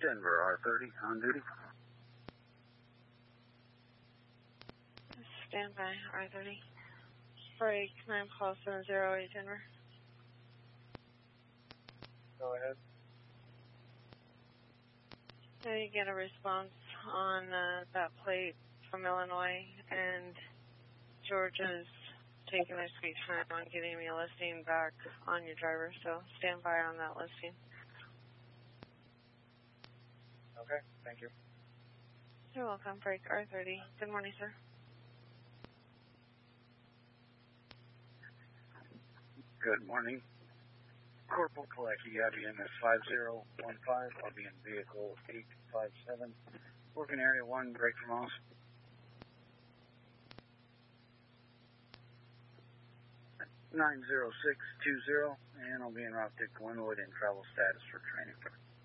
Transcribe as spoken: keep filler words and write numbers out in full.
Denver, R thirty, on duty. Stand by, R thirty. Break, nine call seven zero eight, Denver. Go ahead. So you get a response on uh, that plate from Illinois, and Georgia's taking their sweet time on getting me a listing back on your driver, so stand by on that listing. Okay, thank you. You're welcome. Break, R thirty. Good morning, sir. Good morning. Corporal Kalecki, I B M S five zero one five. I'll be in vehicle eight five seven. Working area one, break from house. nine zero six two zero, and I'll be in route to Glenwood in travel status for training.